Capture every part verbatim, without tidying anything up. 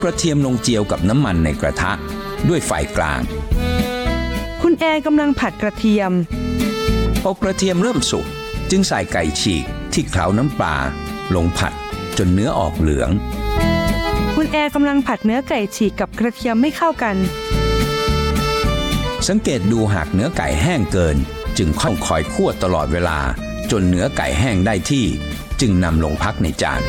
กระเทียมลงเจียวกับน้ำมันในกระทะด้วยไฟกลางคุณแอร์กำลังผัดกระเทียมพอกระเทียมเริ่มสุกจึงใส่ไก่ฉีกที่เคล้าน้ำปลาลงผัดจนเนื้อออกเหลืองคุณแอร์กำลังผัดเนื้อไก่ฉีกกับกระเทียมไม่เข้ากันสังเกตดูหากเนื้อไก่แห้งเกินจึงค่อยคอยคั่วตลอดเวลาจนเนื้อไก่แห้งได้ที่จึงนำลงพักในจาน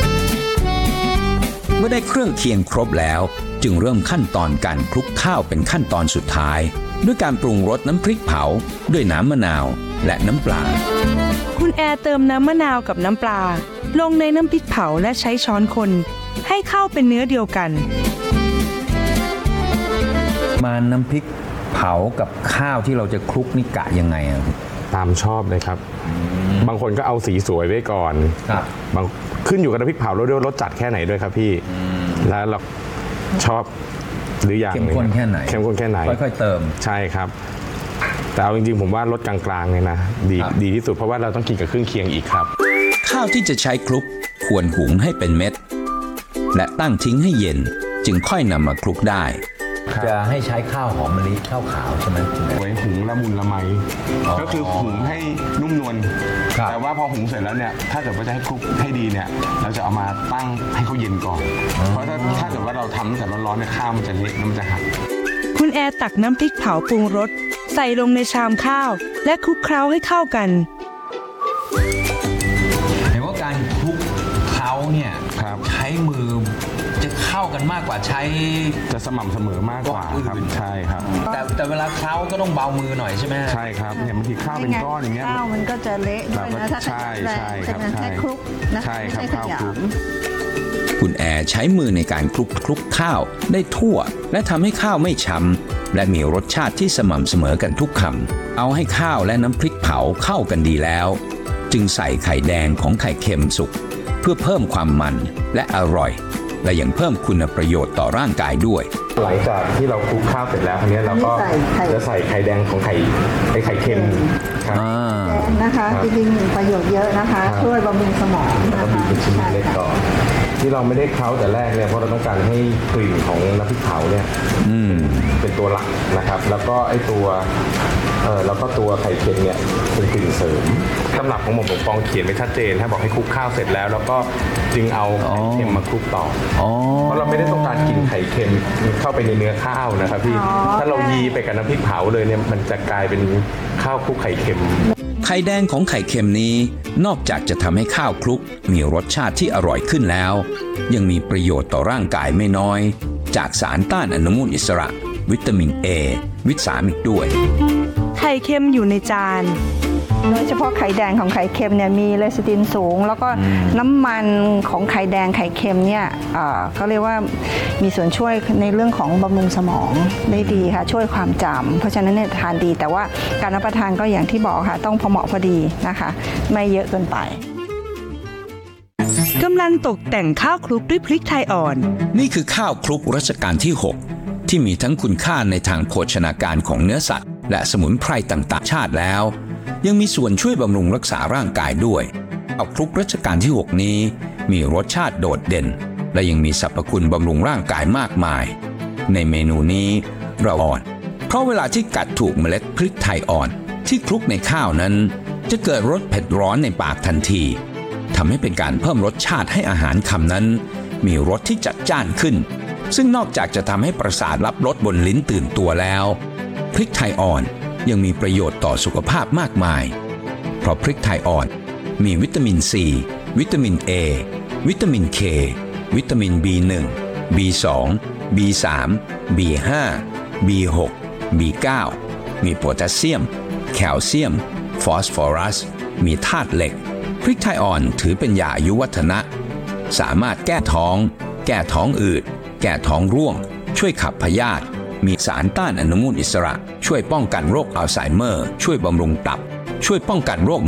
เมื่อได้เครื่องเคียงครบแล้วจึงเริ่มขั้นตอนการคลุกข้าวเป็นขั้นตอนสุดท้ายด้วยการปรุงรสน้ำพริกเผาด้วยน้ำมะนาวและน้ำปลาคุณแอร์เติมน้ำมะนาวกับน้ำปลาลงในน้ำพริกเผาและใช้ช้อนคนให้เข้าเป็นเนื้อเดียวกันมาน้ำพริกเผากับข้าวที่เราจะคลุกนี่กะยังไงอ่ะตามชอบเลยครับบางคนก็เอาสีสวยไว้ก่อนบางขึ้นอยู่กับน้ำพริกเผาแล้วด้วยรสจัดแค่ไหนด้วยครับพี่แล้วเราชอบหรืออย่างเข้มข้นแค่ไหนเข้มข้นแค่ไหนค่อยๆเติมใช่ครับแต่เอาจริงๆผมว่ารสกลางๆเนี่ยนะดีดีที่สุดเพราะว่าเราต้องกินกับเครื่องเคียงอีกครับข้าวที่จะใช้คลุกควรหุงให้เป็นเม็ดและตั้งทิ้งให้เย็นจึงค่อยนำมาคลุกได้จะให้ใช้ข้าวหอมมะลิข้าวขาวใช่ไหมไว้หุงละมุนละไมก็คือหุงให้นุ่มนวลแต่ว่าพอหุงเสร็จแล้วเนี่ยถ้าเกิดว่าจะให้คลุกให้ดีเนี่ยเราจะเอามาตั้งให้เขาเย็นก่อนเพราะถ้าถ้าเกิดว่าเราทำตั้งแต่ร้อนๆเนี่ยข้าวมันจะเละแล้วมันจะหักคุณแอร์ตักน้ำพริกเผาปรุงรสใส่ลงในชามข้าวและคลุกเคล้าให้เข้ากันเห็นว่าการคลุกเคล้าเนี่ยใช้มือจะเข้ากันมากกว่าใช้จะสม่ำเสมอมากกว่าครับใช่ครับแต่แต่เวลาเคล้าก็ต้องเบามือหน่อยใช่ไหมใช่ครับเนี่ยบางทีข้าวเป็นก้อนอย่างเงี้ยข้าวมันก็จะเละด้วยนะถ้าใช่ใช่ครับใช่คลุกนะใช่ครับข้าวคลุกคุณแอร์ใช้มือในการคลุกคลุกข้าวได้ทั่วและทำให้ข้าวไม่ช้ำและมีรสชาติที่สม่ำเสมอกันทุกคำเอาให้ข้าวและน้ำพริกเผาเข้ากันดีแล้วจึงใส่ไข่แดงของไข่เค็มสุกเพื่อเพิ่มความมันและอร่อยและยังเพิ่มคุณประโยชน์ต่อร่างกายด้วยหลังจากที่เราคลุกข้าวเสร็จแล้วคราวนี้เราก็จะใส่ไข่แดงของไข่ไอ้ไข่เค็มครับนะคะจริงๆประโยชน์เยอะนะคะช่วยบำรุงสมองนะคะบีบเป็นชิ้นเล็กก่อนที่เราไม่ได้เคล้าแต่แรกเนี่ยเพราะเราต้องการให้กลิ่นของน้ำพริกเผาเนี่ยเป็นตัวหลักนะครับแล้วก็ไอ้ตัวเออแล้วก็ตัวไข่เค็มเนี่ยเป็นกลิ่นเสริมตำรับของผมผมฟองเขียนไว้ชัดเจนถ้าบอกให้คลุกข้าวเสร็จแล้วแล้วก็จึงเอาไข่เค็มมาคลุกต่อเพราะเราไม่ได้ต้องการกินไข่เค็มเข้าไปในเนื้อข้าวนะครับพี่ถ้าเรายีไปกับน้ำพริกเผาเลยเนี่ยมันจะกลายเป็นข้าวคลุกไข่เค็มไข่แดงของไข่เค็มนี้นอกจากจะทำให้ข้าวคลุกมีรสชาติที่อร่อยขึ้นแล้วยังมีประโยชน์ต่อร่างกายไม่น้อยจากสารต้านอนุมูลอิสระวิตามิน A วิตามินด้วยไข่เค็มอยู่ในจานโดยเฉพาะไข่แดงของไข่เค็มเนี่ยมีเลซิตินสูงแล้วก็น้ำมันของไข่แดงไข่เค็มเนี่ยเขาเรียกว่ามีส่วนช่วยในเรื่องของบำรุงสมองได้ดีค่ะช่วยความจำเพราะฉะนั้นเนี่ยทานดีแต่ว่าการรับประทานก็อย่างที่บอกค่ะต้องพอเหมาะพอดีนะคะไม่เยอะเกินไปกำลังตกแต่งข้าวคลุกด้วยพริกไทยอ่อนนี่คือข้าวคลุกรัชกาลที่หกที่มีทั้งคุณค่าในทางโภชนาการของเนื้อสัตว์และสมุนไพรต่างๆชาติแล้วยังมีส่วนช่วยบำรุงรักษาร่างกายด้วยข้าวคลุกรัชกาลที่หกนี้มีรสชาติโดดเด่นและยังมีสรรพคุณบำรุงร่างกายมากมายในเมนูนี้เราอ่อนเพราะเวลาที่กัดถูกเมล็ดพริกไทยอ่อนที่คลุกในข้าวนั้นจะเกิดรสเผ็ดร้อนในปากทันทีทำให้เป็นการเพิ่มรสชาติให้อาหารคำนั้นมีรสที่จัดจ้านขึ้นซึ่งนอกจากจะทำให้ประสาทรับรสบนลิ้นตื่นตัวแล้วพริกไทยอ่อนยังมีประโยชน์ต่อสุขภาพมากมายเพราะพริกไทยอ่อนมีวิตามิน ซี วิตามิน เอ วิตามิน เค วิตามิน บี หนึ่ง บี สอง บี สาม บี ห้า บี หก บี เก้า มีโพแทสเซียมแคลเซียมฟอสฟอรัสมีธาตุเหล็กพริกไทยอ่อนถือเป็นยาอายุวัฒนะสามารถแก้ท้องแก้ท้องอืดแก้ท้องร่วงช่วยขับพยาธิมีสารต้านอนุมูลอิสระช่วยป้องกันโรคอัลไซเมอร์ช่วยบำรุงตับช่วยป้องกันโรค